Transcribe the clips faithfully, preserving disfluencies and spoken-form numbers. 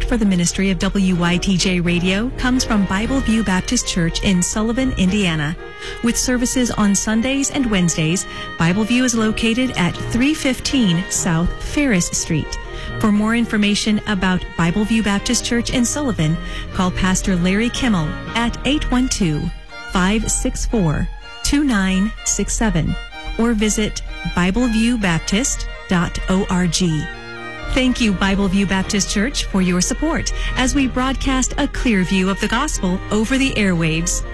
Support for the ministry of W Y T J Radio comes from Bible View Baptist Church in Sullivan, Indiana. With services on Sundays and Wednesdays, Bible View is located at three fifteen South Ferris Street. For more information about Bible View Baptist Church in Sullivan, call Pastor Larry Kimmel at eight one two, five six four, two nine six seven or visit bible view baptist dot org. Thank you, Bible View Baptist Church, for your support as we broadcast a clear view of the gospel over the airwaves.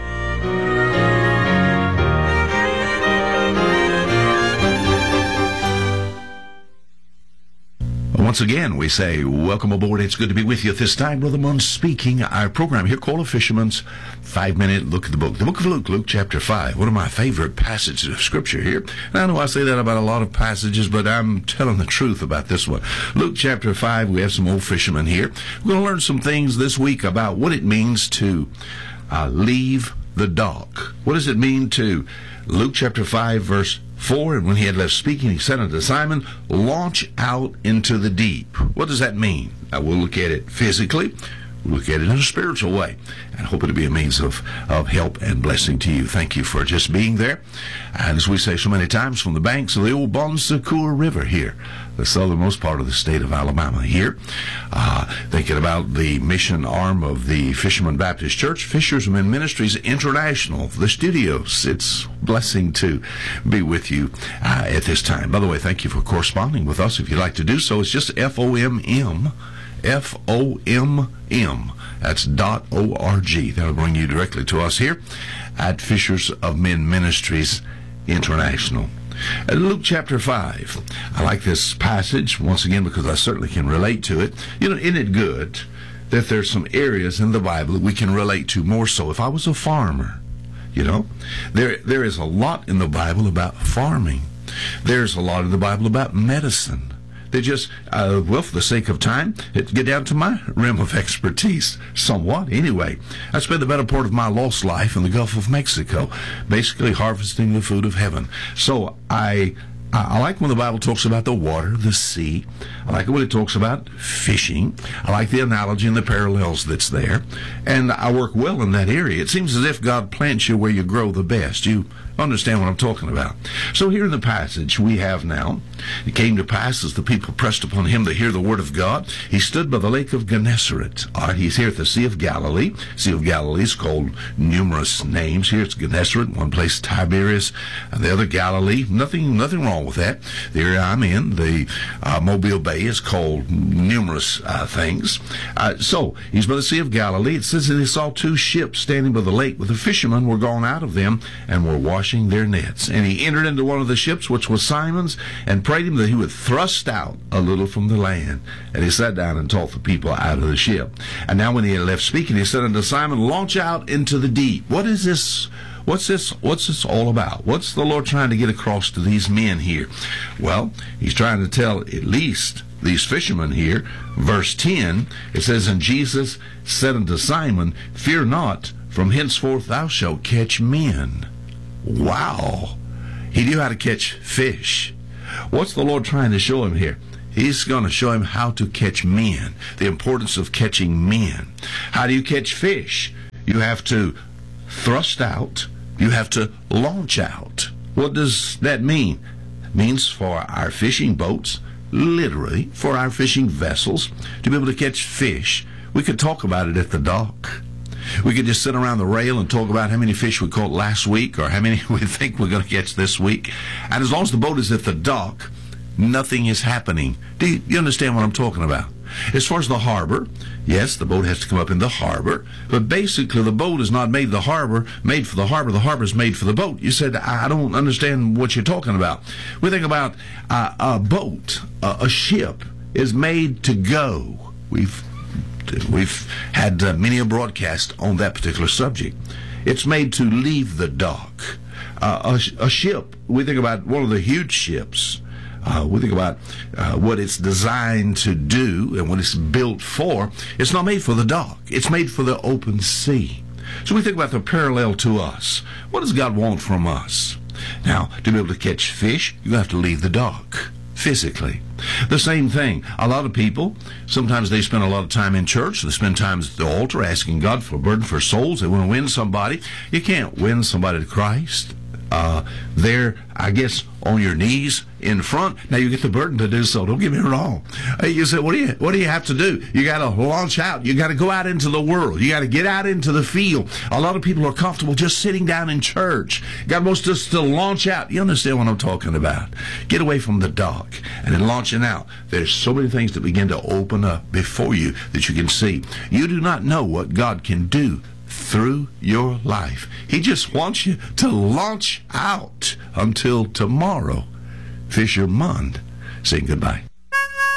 Once again, we say, welcome aboard. It's good to be with you at this time. Brother Munn speaking. Our program here called A Fisherman's Five-Minute Look at the Book. The book of Luke, Luke chapter five, one of my favorite passages of Scripture here. And I know I say that about a lot of passages, but I'm telling the truth about this one. Luke chapter five, we have some old fishermen here. We're going to learn some things this week about what it means to uh, leave the dock. What does it mean to, Luke chapter five, verse four, and when he had left speaking, he said unto Simon, launch out into the deep. What does that mean? Now, we'll look at it physically. We'll look at it in a spiritual way, and hope it'll be a means of, of help and blessing to you. Thank you for just being there. And as we say so many times, from the banks of the old Bon Secour River here, the southernmost part of the state of Alabama here, uh, thinking about the mission arm of the Fisherman Baptist Church, Fisherman Ministries International, the studios. It's a blessing to be with you uh, at this time. By the way, thank you for corresponding with us. If you'd like to do so, it's just F O M M. F O M M. That's dot O R G. That'll bring you directly to us here at Fishers of Men Ministries International. Uh, Luke chapter five. I like this passage, once again, because I certainly can relate to it. You know, isn't it good that there's some areas in the Bible that we can relate to more so? If I was a farmer, you know, there there is a lot in the Bible about farming. There's a lot in the Bible about medicine. They just, uh, well, for the sake of time, it get down to my realm of expertise, somewhat, anyway. I spent the better part of my lost life in the Gulf of Mexico, basically harvesting the food of heaven. So I, I like when the Bible talks about the water, the sea. I like it when it talks about fishing. I like the analogy and the parallels that's there. And I work well in that area. It seems as if God plants you where you grow the best. You understand what I'm talking about. So here in the passage we have now, it came to pass as the people pressed upon him to hear the word of God, he stood by the lake of Gennesaret. All right, he's here at the Sea of Galilee. Sea of Galilee is called numerous names. Here it's Gennesaret, one place Tiberias, and the other Galilee. Nothing nothing wrong with that. The area I'm in, the uh, Mobile Bay, is called numerous uh, things. Uh, so he's by the Sea of Galilee. It says that he saw two ships standing by the lake, but the fishermen were gone out of them and were washing their nets. And he entered into one of the ships, which was Simon's, and prayed him that he would thrust out a little from the land. And he sat down and taught the people out of the ship. And now when he had left speaking, he said unto Simon, launch out into the deep. What is this? What's this? What's this all about? What's the Lord trying to get across to these men here? Well, he's trying to tell at least these fishermen here. Verse ten, it says, and Jesus said unto Simon, fear not, from henceforth thou shalt catch men. Wow. He knew how to catch fish. What's the Lord trying to show him here? He's going to show him how to catch men, the importance of catching men. How do you catch fish? You have to thrust out. You have to launch out. What does that mean? It means for our fishing boats, literally, for our fishing vessels, to be able to catch fish. We could talk about it at the dock. We could just sit around the rail and talk about how many fish we caught last week or how many we think we're going to catch this week. And as long as the boat is at the dock, nothing is happening. Do you, you understand what I'm talking about? As far as the harbor, yes, the boat has to come up in the harbor, but basically the boat is not made the harbor, made for the harbor. The harbor is made for the boat. You said, I don't understand what you're talking about. We think about uh, a boat, uh, a ship is made to go. We've We've had uh, many a broadcast on that particular subject. It's made to leave the dock. Uh, a, a ship, we think about one of the huge ships. Uh, we think about uh, what it's designed to do and what it's built for. It's not made for the dock. It's made for the open sea. So we think about the parallel to us. What does God want from us? Now, to be able to catch fish, you have to leave the dock. physically. The same thing. A lot of people, sometimes they spend a lot of time in church. They spend time at the altar asking God for a burden for souls. They want to win somebody. You can't win somebody to Christ uh, there, I guess, on your knees in front. Now you get the burden to do so. Don't get me wrong. Hey, you say, what do you what do you have to do? You got to launch out. You got to go out into the world. You got to get out into the field. A lot of people are comfortable just sitting down in church. God wants us to launch out. You understand what I'm talking about? Get away from the dark and in launching out, there's so many things that begin to open up before you that you can see. You do not know what God can do through your life. He just wants you to launch out. Until tomorrow, Fisher Mund saying goodbye.